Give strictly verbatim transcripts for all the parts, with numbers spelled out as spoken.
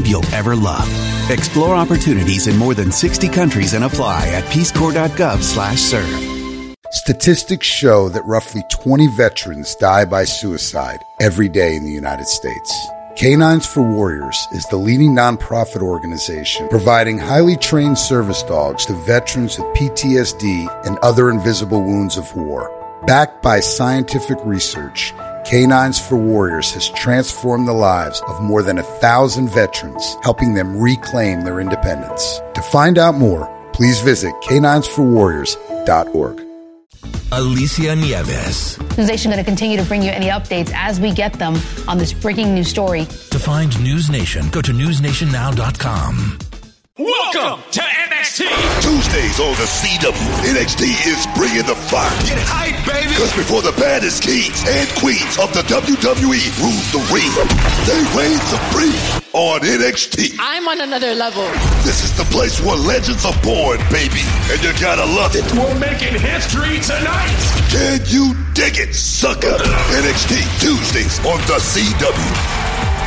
you'll ever love. Explore opportunities in more than sixty countries and apply at peace corps dot gov slash serve. Statistics show that roughly twenty veterans die by suicide every day in the United States. Canines for Warriors is the leading nonprofit organization providing highly trained service dogs to veterans with P T S D and other invisible wounds of war. Backed by scientific research, Canines for Warriors has transformed the lives of more than a thousand veterans, helping them reclaim their independence. To find out more, please visit canines for warriors dot org. Alicia Nieves. NewsNation going to continue to bring you any updates as we get them on this breaking news story. To find NewsNation, go to news nation now dot com. Welcome to N X T. Tuesdays on the C W, N X T is bringing the fire. Get hype, baby. Because before the baddest kings and queens of the W W E rule the ring, they reign supreme on N X T. I'm on another level. This is the place where legends are born, baby. And you gotta love it. We're making history tonight. Can you dig it, sucker? N X T Tuesdays on the C W.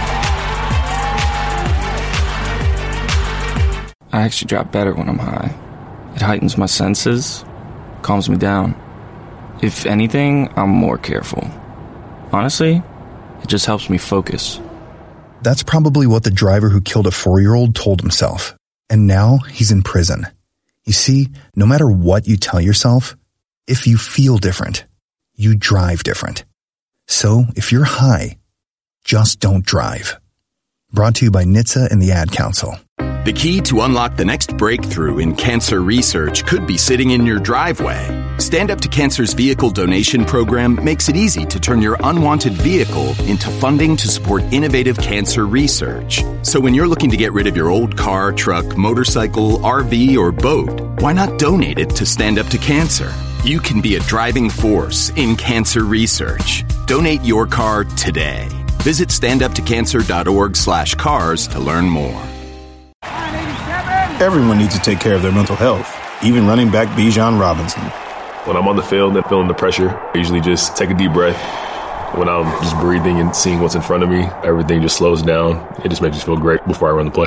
I actually drop better when I'm high. It heightens my senses, calms me down. If anything, I'm more careful. Honestly, it just helps me focus. That's probably what the driver who killed a four-year-old told himself. And now he's in prison. You see, no matter what you tell yourself, if you feel different, you drive different. So if you're high, just don't drive. Brought to you by N H T S A and the Ad Council. The key to unlock the next breakthrough in cancer research could be sitting in your driveway. Stand Up to Cancer's vehicle donation program makes it easy to turn your unwanted vehicle into funding to support innovative cancer research. So when you're looking to get rid of your old car, truck, motorcycle, R V, or boat, why not donate it to Stand Up to Cancer? You can be a driving force in cancer research. Donate your car today. Visit standuptocancer.org slash cars to learn more. Everyone needs to take care of their mental health, even running back Bijan Robinson. When I'm on the field and feeling the pressure, I usually just take a deep breath. When I'm just breathing and seeing what's in front of me, everything just slows down. It just makes me feel great before I run the play.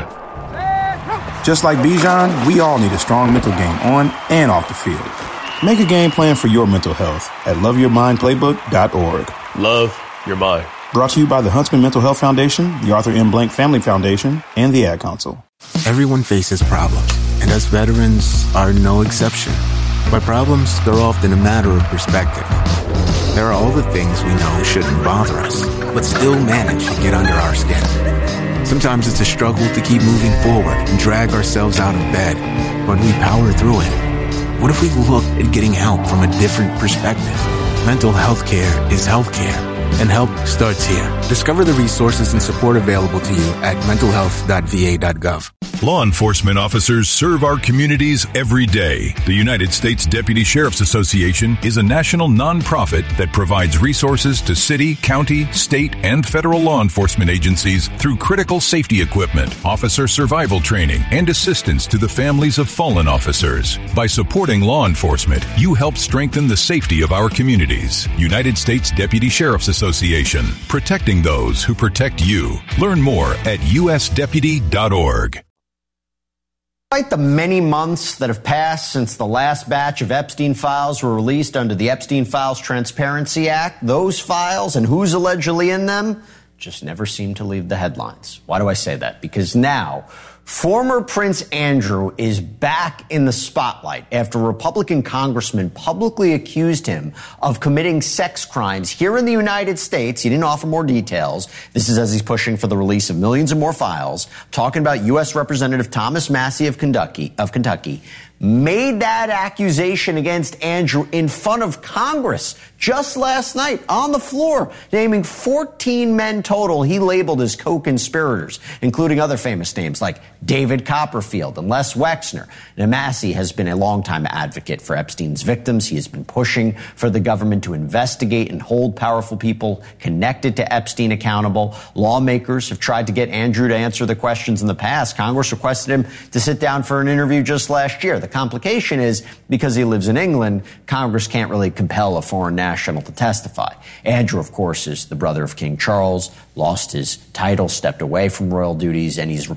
Just like Bijan, we all need a strong mental game on and off the field. Make a game plan for your mental health at love your mind playbook dot org. Love your mind. Brought to you by the Huntsman Mental Health Foundation, the Arthur M. Blank Family Foundation, and the Ad Council. Everyone faces problems, and us veterans are no exception. But problems, they're often a matter of perspective. There are all the things we know shouldn't bother us, but still manage to get under our skin. Sometimes it's a struggle to keep moving forward and drag ourselves out of bed, but we power through it. What if we looked at getting help from a different perspective? Mental health care is health care, and help starts here. Discover the resources and support available to you at mental health dot v a dot gov. Law enforcement officers serve our communities every day. The United States Deputy Sheriff's Association is a national nonprofit that provides resources to city, county, state, and federal law enforcement agencies through critical safety equipment, officer survival training, and assistance to the families of fallen officers. By supporting law enforcement, you help strengthen the safety of our communities. United States Deputy Sheriff's Association, protecting those who protect you. Learn more at u s deputy dot org. Despite the many months that have passed since the last batch of Epstein files were released under the Epstein Files Transparency Act, those files and who's allegedly in them just never seem to leave the headlines. Why do I say that? Because now, former Prince Andrew is back in the spotlight after a Republican congressman publicly accused him of committing sex crimes here in the United States. He didn't offer more details. This is as he's pushing for the release of millions of more files. I'm talking about U S Representative Thomas Massie of Kentucky, of Kentucky, made that accusation against Andrew in front of Congress just last night on the floor, naming fourteen men total he labeled as co-conspirators, including other famous names like David Copperfield and Les Wexner. Now, Massie has been a longtime advocate for Epstein's victims. He has been pushing for the government to investigate and hold powerful people connected to Epstein accountable. Lawmakers have tried to get Andrew to answer the questions in the past. Congress requested him to sit down for an interview just last year. The complication is because he lives in England, Congress can't really compel a foreign national to testify. Andrew, of course, is the brother of King Charles, lost his title, stepped away from royal duties, and he's